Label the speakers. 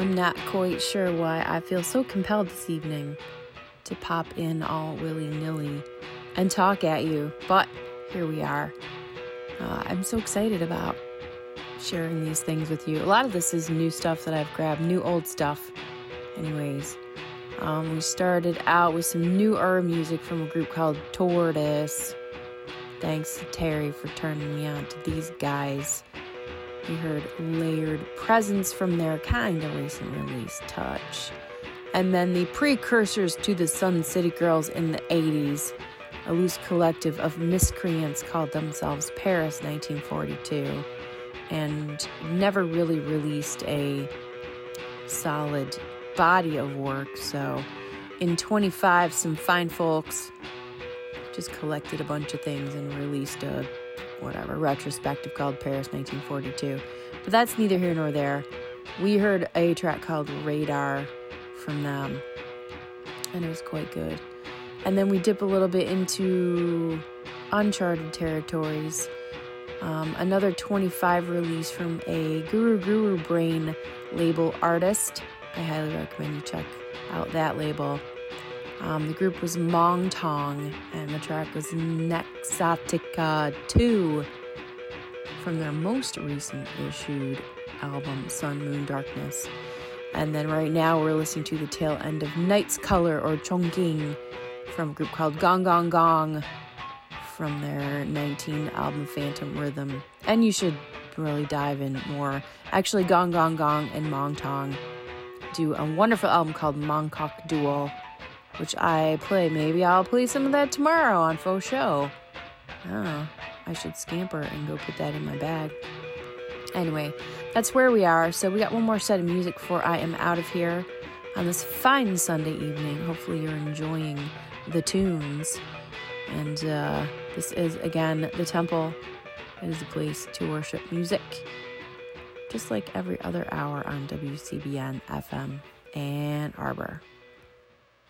Speaker 1: I'm not quite sure why I feel so compelled this evening to pop in all willy-nilly and talk at you, but here we are. I'm so excited about sharing these things with you. A lot of this is new stuff that I've grabbed, new old stuff. Anyways, we started out with some new music from a group called Tortoise. Thanks to Terry for turning me on to these guys. We heard Layered Presence from their kind of recent release, Touch. And then the precursors to the Sun City Girls in the 80s, a loose collective of miscreants called themselves Paris 1942, and never really released a solid body of work. So in 25, some fine folks just collected a bunch of things and released a retrospective called Paris 1942. But that's neither here nor there. We heard a track called Radar from them, and it was quite good. And then we dip a little bit into uncharted territories. Another 25 release from a Guru Brain label artist. I highly recommend you check out that label. The group was Mong Tong, and the track was Nexotica 2 from their most recent issued album, Sun, Moon, Darkness. And then right now we're listening to the tail end of Night's Color, or Chongqing, from a group called Gong Gong Gong from their 19 album Phantom Rhythm. And you should really dive in more. Actually, Gong Gong Gong and Mong Tong do a wonderful album called Mongkok Duel, which I play. Maybe I'll play some of that tomorrow on Faux Show. Oh, I should scamper and go put that in my bag. Anyway, that's where we are. So we got one more set of music before I am out of here on this fine Sunday evening. Hopefully you're enjoying the tunes. And this is, again, the Temple. It is a place to worship music, just like every other hour on WCBN FM Ann Arbor.